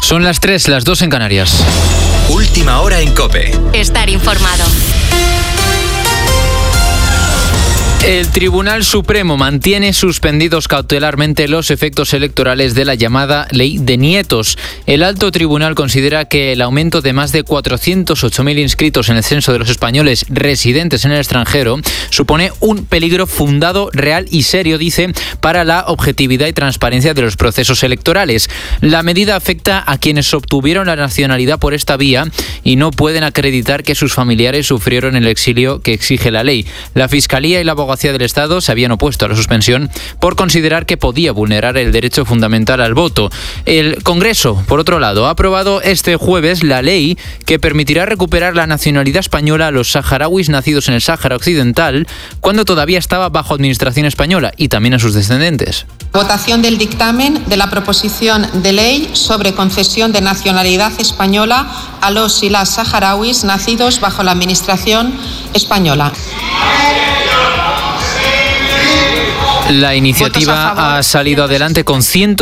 Son las 3, las 2 en Canarias. Última hora en COPE. Estar informado. El Tribunal Supremo mantiene suspendidos cautelarmente los efectos electorales de la llamada Ley de Nietos. El alto tribunal considera que el aumento de más de 408.000 inscritos en el censo de los españoles residentes en el extranjero supone un peligro fundado, real y serio, dice, para la objetividad y transparencia de los procesos electorales. La medida afecta a quienes obtuvieron la nacionalidad por esta vía y no pueden acreditar que sus familiares sufrieron el exilio que exige la ley. La Fiscalía y la Abogacía del Estado se habían opuesto a la suspensión por considerar que podía vulnerar el derecho fundamental al voto. El Congreso, por otro lado, ha aprobado este jueves la ley que permitirá recuperar la nacionalidad española a los saharauis nacidos en el Sáhara Occidental cuando todavía estaba bajo administración española y también a sus descendientes. Votación del dictamen de la proposición de ley sobre concesión de nacionalidad española a los y las saharauis nacidos bajo la administración española. La iniciativa ha salido adelante con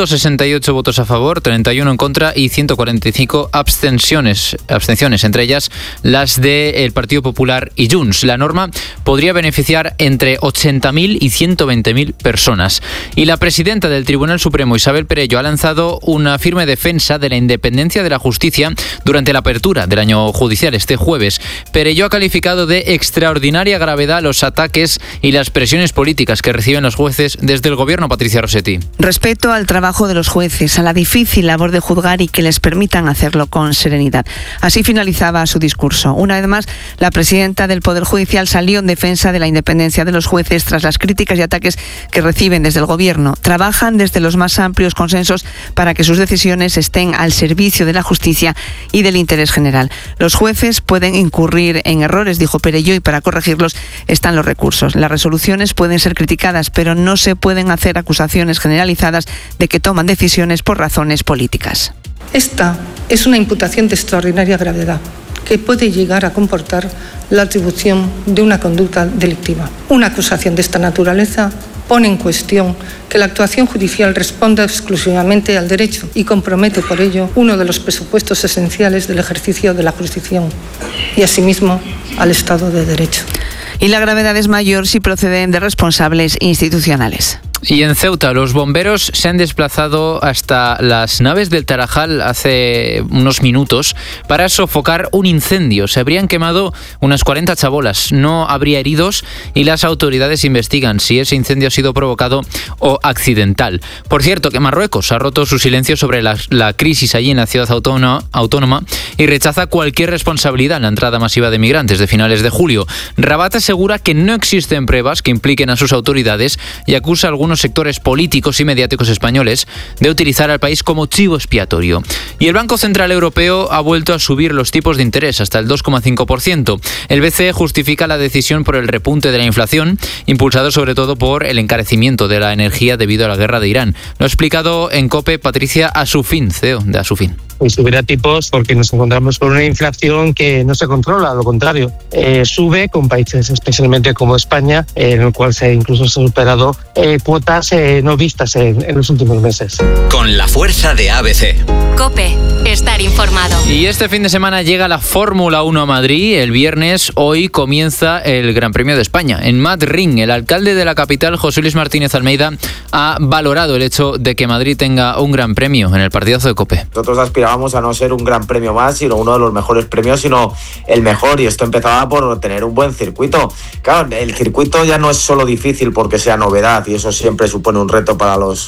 168 votos a favor, 31 en contra y 145 abstenciones, entre ellas las del Partido Popular y Junts. La norma podría beneficiar entre 80.000 y 120.000 personas. Y la presidenta del Tribunal Supremo, Isabel Perello, ha lanzado una firme defensa de la independencia de la justicia durante la apertura del año judicial este jueves. Perello ha calificado de extraordinaria gravedad los ataques y las presiones políticas que reciben los jueces desde el gobierno. Patricia Rossetti. Respeto al trabajo de los jueces, a la difícil labor de juzgar y que les permitan hacerlo con serenidad. Así finalizaba su discurso. Una vez más, la presidenta del Poder Judicial salió en defensa de la independencia de los jueces tras las críticas y ataques que reciben desde el gobierno. Trabajan desde los más amplios consensos para que sus decisiones estén al servicio de la justicia y del interés general. Los jueces pueden incurrir en errores, dijo Perello, y para corregirlos están los recursos. Las resoluciones pueden ser criticadas, pero no se pueden hacer acusaciones generalizadas de que toman decisiones por razones políticas. Esta es una imputación de extraordinaria gravedad que puede llegar a comportar la atribución de una conducta delictiva. Una acusación de esta naturaleza pone en cuestión que la actuación judicial responda exclusivamente al derecho y compromete por ello uno de los presupuestos esenciales del ejercicio de la jurisdicción y asimismo al Estado de Derecho. Y la gravedad es mayor si proceden de responsables institucionales. Y en Ceuta, los bomberos se han desplazado hasta las naves del Tarajal hace unos minutos para sofocar un incendio. Se habrían quemado unas 40 chabolas, no habría heridos y las autoridades investigan si ese incendio ha sido provocado o accidental. Por cierto, que Marruecos ha roto su silencio sobre la crisis allí en la ciudad autónoma y rechaza cualquier responsabilidad en la entrada masiva de migrantes de finales de julio. Rabat asegura que no existen pruebas que impliquen a sus autoridades y acusa a algunos sectores políticos y mediáticos españoles de utilizar al país como chivo expiatorio. Y el Banco Central Europeo ha vuelto a subir los tipos de interés hasta el 2,5%. El BCE justifica la decisión por el repunte de la inflación, impulsado sobre todo por el encarecimiento de la energía debido a la guerra de Irán. Lo ha explicado en COPE Patricia Asufin, CEO de Asufin. Pues subirá tipos porque nos encontramos con una inflación que no se controla, a lo contrario, sube con países especialmente como España, en el cual incluso se han superado cuotas no vistas en los últimos meses. Con la fuerza de ABC. COPE, estar informado. Y este fin de semana llega la Fórmula 1 a Madrid. El viernes, hoy, comienza el Gran Premio de España. En Madrid, el alcalde de la capital, José Luis Martínez Almeida, ha valorado el hecho de que Madrid tenga un gran premio en el partidazo de COPE. Nosotros aspirábamos a no ser un gran premio más, sino uno de los mejores premios, sino el mejor, y esto empezaba por tener un buen circuito. Claro, el circuito ya no es solo difícil porque sea novedad, y eso siempre supone un reto para los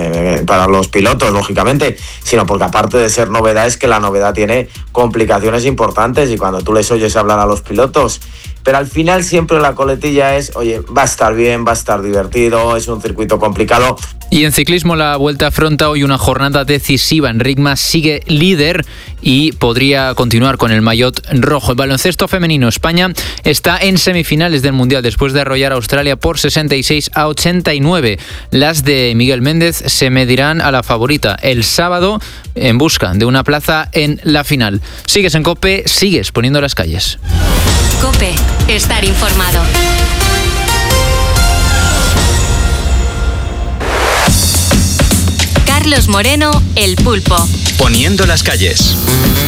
pilotos, lógicamente, sino porque aparte de ser novedad, es que la novedad tiene complicaciones importantes, y cuando tú les oyes hablar a los pilotos, pero al final siempre la coletilla es, oye, va a estar bien, va a estar divertido, es un circuito complicado. Y en ciclismo, la Vuelta afronta hoy una jornada decisiva. Enric Mas sigue líder y podría continuar con el maillot rojo. El baloncesto femenino, España está en semifinales del Mundial después de arrollar a Australia por 66-89. Las de Miguel Méndez se medirán a la favorita el sábado en busca de una plaza en la final. Sigues en COPE, sigues poniendo las calles. COPE, estar informado. Carlos Moreno, El Pulpo. Poniendo las calles.